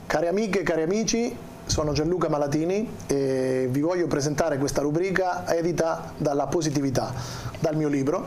Cari amiche e cari amici, sono Gianluca Malatini e vi voglio presentare questa rubrica edita dalla Positività, dal mio libro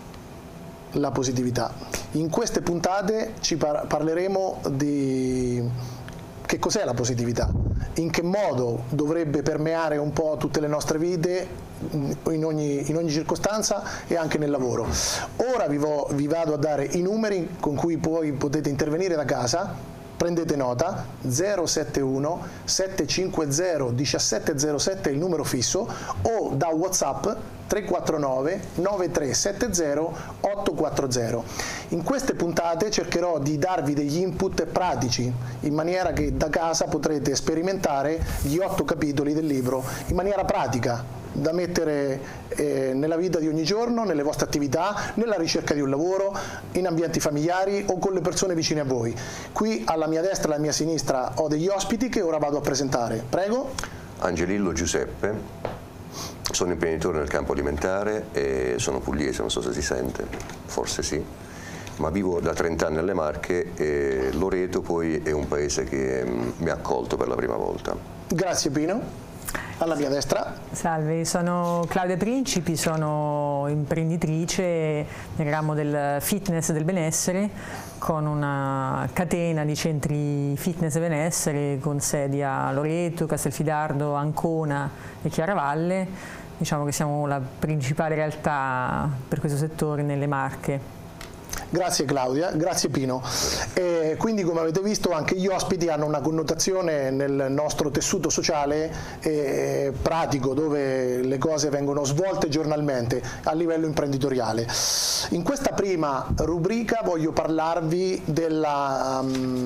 La Positività. In queste puntate ci parleremo di che cos'è la positività, in che modo dovrebbe permeare un po' tutte le nostre vite in ogni circostanza e anche nel lavoro. Ora vi vado a dare i numeri con cui poi potete intervenire da casa. Prendete nota: 071 750 1707 è il numero fisso, o da WhatsApp 349 9370 840. In queste puntate cercherò di darvi degli input pratici, in maniera che da casa potrete sperimentare gli 8 capitoli del libro in maniera pratica, da mettere nella vita di ogni giorno, nelle vostre attività, nella ricerca di un lavoro, in ambienti familiari o con le persone vicine a voi. Qui alla mia destra e alla mia sinistra ho degli ospiti che ora vado a presentare. Prego. Angelillo Giuseppe, sono imprenditore nel campo alimentare e sono pugliese, non so se si sente, forse sì, ma vivo da 30 anni alle Marche e Loreto poi è un paese che mi ha accolto per la prima volta. Grazie Pino. Alla mia destra. Salve, sono Claudia Principi, sono imprenditrice nel ramo del fitness e del benessere, con una catena di centri fitness e benessere con sedi a Loreto, Castelfidardo, Ancona e Chiaravalle. Diciamo che siamo la principale realtà per questo settore nelle Marche. Grazie Claudia, grazie Pino. Quindi, come avete visto, anche gli ospiti hanno una connotazione nel nostro tessuto sociale pratico, dove le cose vengono svolte giornalmente a livello imprenditoriale. In questa prima rubrica voglio parlarvi della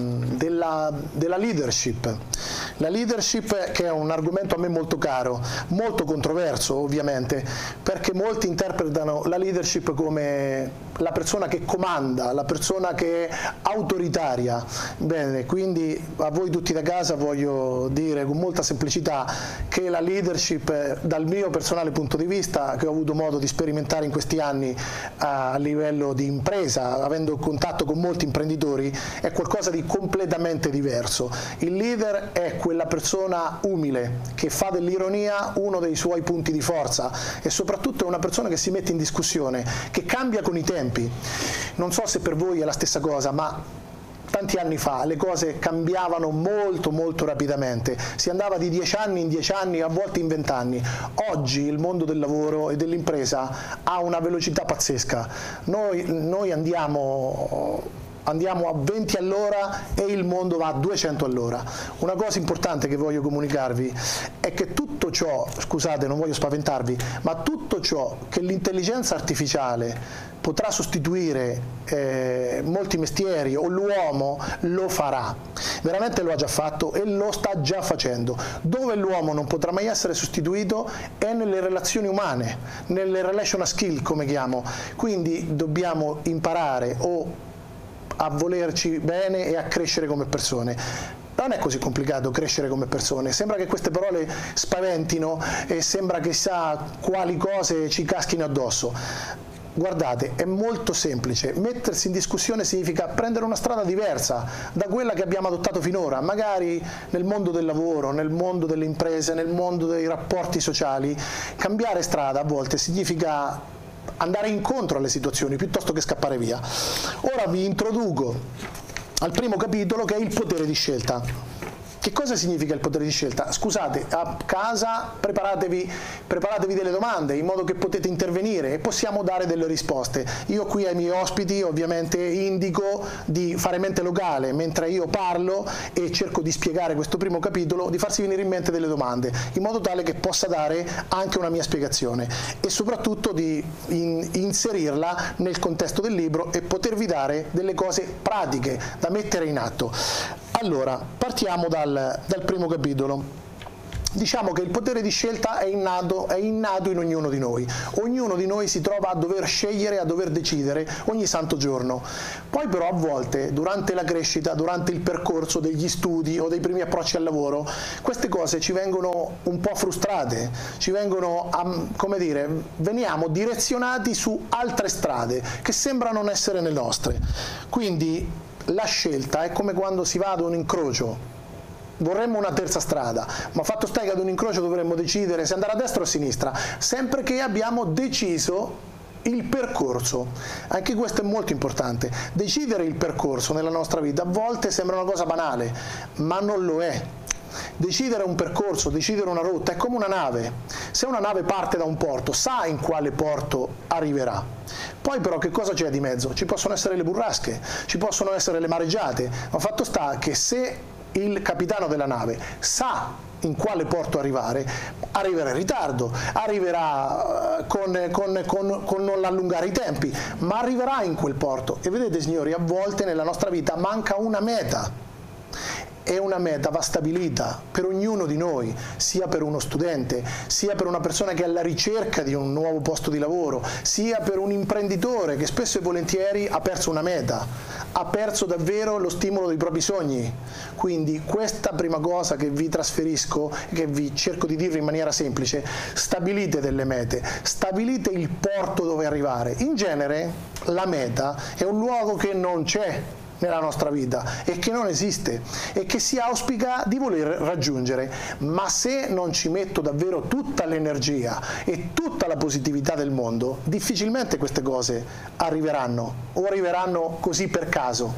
leadership. La leadership, che è un argomento a me molto caro, molto controverso ovviamente, perché molti interpretano la leadership come la persona che comanda, la persona che è autoritaria. Bene, quindi a voi tutti da casa voglio dire con molta semplicità che la leadership, dal mio personale punto di vista, che ho avuto modo di sperimentare in questi anni a livello di impresa, avendo contatto con molti imprenditori, è qualcosa di completamente diverso. Il leader è quella persona umile che fa dell'ironia uno dei suoi punti di forza e soprattutto è una persona che si mette in discussione, che cambia con i tempi. Non so se per voi è la stessa cosa, ma tanti anni fa le cose cambiavano molto molto rapidamente, si andava di 10 anni in 10 anni, a volte in 20 anni. Oggi il mondo del lavoro e dell'impresa ha una velocità pazzesca. Noi andiamo a 20 all'ora e il mondo va a 200 all'ora. Una cosa importante che voglio comunicarvi è che tutto ciò, scusate, non voglio spaventarvi, ma tutto ciò che l'intelligenza artificiale potrà sostituire molti mestieri o l'uomo lo farà. Veramente lo ha già fatto e lo sta già facendo. Dove l'uomo non potrà mai essere sostituito è nelle relazioni umane, nelle relational skill, come chiamo. Quindi dobbiamo imparare a volerci bene e a crescere come persone. Non è così complicato crescere come persone, sembra che queste parole spaventino e sembra che sa quali cose ci caschino addosso. Guardate, è molto semplice. Mettersi in discussione significa prendere una strada diversa da quella che abbiamo adottato finora, magari nel mondo del lavoro, nel mondo delle imprese, nel mondo dei rapporti sociali. Cambiare strada a volte significa andare incontro alle situazioni piuttosto che scappare via. Ora vi introduco al primo capitolo, che è il potere di scelta. Che cosa significa il potere di scelta? Scusate, a casa preparatevi delle domande in modo che potete intervenire e possiamo dare delle risposte. Io qui ai miei ospiti ovviamente indico di fare mente locale mentre io parlo e cerco di spiegare questo primo capitolo, di farsi venire in mente delle domande in modo tale che possa dare anche una mia spiegazione e soprattutto di inserirla nel contesto del libro e potervi dare delle cose pratiche da mettere in atto. Allora, partiamo dal primo capitolo. Diciamo che il potere di scelta è innato in ognuno di noi. Ognuno di noi si trova a dover scegliere, a dover decidere ogni santo giorno. Poi però a volte, durante la crescita, durante il percorso degli studi o dei primi approcci al lavoro, queste cose ci vengono un po' frustrate, ci vengono, come dire, veniamo direzionati su altre strade che sembrano non essere le nostre. Quindi la scelta è come quando si va ad un incrocio vorremmo una terza strada, ma fatto sta che ad un incrocio dovremmo decidere se andare a destra o a sinistra, sempre che abbiamo deciso il percorso. Anche questo è molto importante. Decidere il percorso nella nostra vita a volte sembra una cosa banale, ma non lo è. Decidere un percorso, decidere una rotta è come una nave. Se una nave parte da un porto, sa in quale porto arriverà. Poi però che cosa c'è di mezzo? Ci possono essere le burrasche, ci possono essere le mareggiate, ma fatto sta che se il capitano della nave sa in quale porto arrivare, arriverà in ritardo, arriverà con non allungare i tempi, ma arriverà in quel porto. E vedete signori, a volte nella nostra vita manca una meta, e una meta va stabilita per ognuno di noi, sia per uno studente, sia per una persona che è alla ricerca di un nuovo posto di lavoro, sia per un imprenditore che spesso e volentieri ha perso una meta, ha perso davvero lo stimolo dei propri sogni. Quindi questa prima cosa che vi trasferisco, che vi cerco di dirvi in maniera semplice: stabilite delle mete, stabilite il porto dove arrivare. In genere la meta è un luogo che non c'è nella nostra vita e che non esiste e che si auspica di voler raggiungere, ma se non ci metto davvero tutta l'energia e tutta la positività del mondo, difficilmente queste cose arriveranno, o arriveranno così per caso.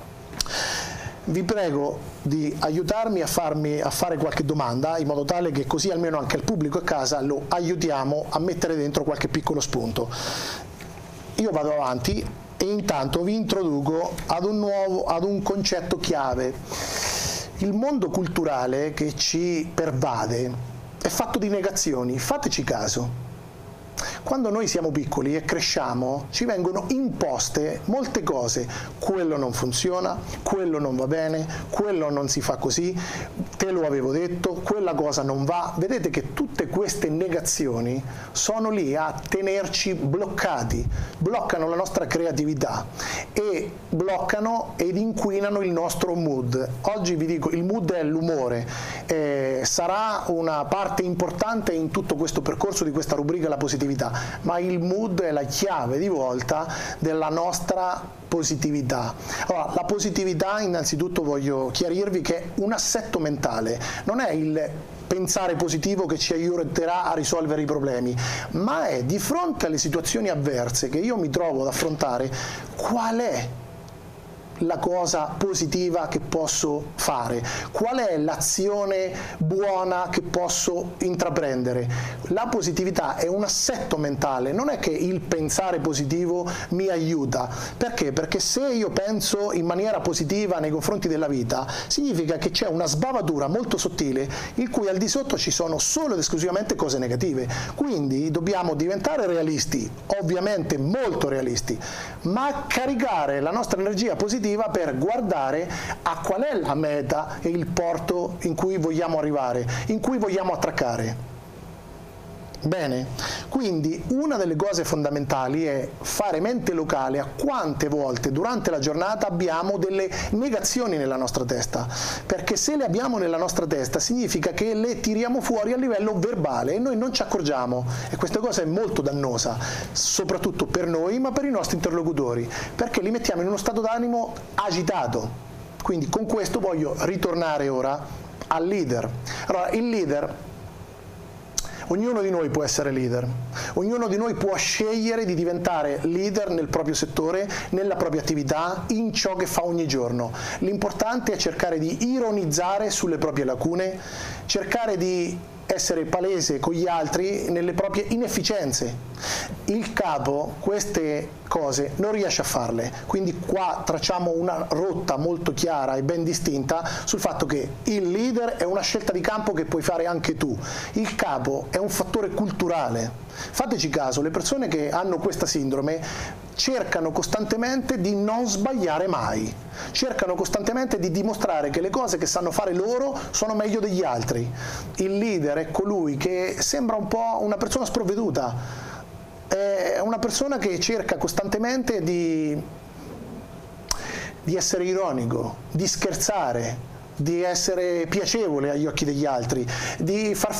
Vi prego di aiutarmi a fare qualche domanda, in modo tale che così almeno anche il pubblico a casa lo aiutiamo a mettere dentro qualche piccolo spunto. Io vado avanti e intanto vi introduco ad un concetto chiave. Il mondo culturale che ci pervade è fatto di negazioni, fateci caso. Quando noi siamo piccoli e cresciamo ci vengono imposte molte cose: quello non funziona, quello non va bene, quello non si fa così, te lo avevo detto, quella cosa non va. Vedete che tutte queste negazioni sono lì a tenerci bloccati, bloccano la nostra creatività e bloccano ed inquinano il nostro mood. Oggi vi dico, il mood è l'umore, sarà una parte importante in tutto questo percorso di questa rubrica, la positività, ma il mood è la chiave di volta della nostra positività. Allora, la positività, innanzitutto voglio chiarirvi che è un assetto mentale, non è il pensare positivo che ci aiuterà a risolvere i problemi, ma è di fronte alle situazioni avverse che io mi trovo ad affrontare, qual è la cosa positiva che posso fare, qual è l'azione buona che posso intraprendere. La positività è un assetto mentale, non è che il pensare positivo mi aiuta. Perché? Perché se io penso in maniera positiva nei confronti della vita, significa che c'è una sbavatura molto sottile in cui al di sotto ci sono solo ed esclusivamente cose negative. Quindi dobbiamo diventare realisti, ovviamente molto realisti, ma caricare la nostra energia positiva per guardare a qual è la meta e il porto in cui vogliamo arrivare, in cui vogliamo attraccare. Bene, quindi una delle cose fondamentali è fare mente locale a quante volte durante la giornata abbiamo delle negazioni nella nostra testa, perché se le abbiamo nella nostra testa significa che le tiriamo fuori a livello verbale e noi non ci accorgiamo, e questa cosa è molto dannosa, soprattutto per noi ma per i nostri interlocutori, perché li mettiamo in uno stato d'animo agitato. Quindi con questo voglio ritornare ora al leader. Allora, il leader, ognuno di noi può essere leader, ognuno di noi può scegliere di diventare leader nel proprio settore, nella propria attività, in ciò che fa ogni giorno. L'importante è cercare di ironizzare sulle proprie lacune, cercare di essere palese con gli altri nelle proprie inefficienze. Il capo queste cose non riesce a farle, quindi qua tracciamo una rotta molto chiara e ben distinta sul fatto che il leader è una scelta di campo che puoi fare anche tu, il capo è un fattore culturale. Fateci caso, le persone che hanno questa sindrome cercano costantemente di non sbagliare mai, cercano costantemente di dimostrare che le cose che sanno fare loro sono meglio degli altri. Il leader è colui che sembra un po' una persona sprovveduta, è una persona che cerca costantemente di essere ironico, di scherzare, di essere piacevole agli occhi degli altri, di far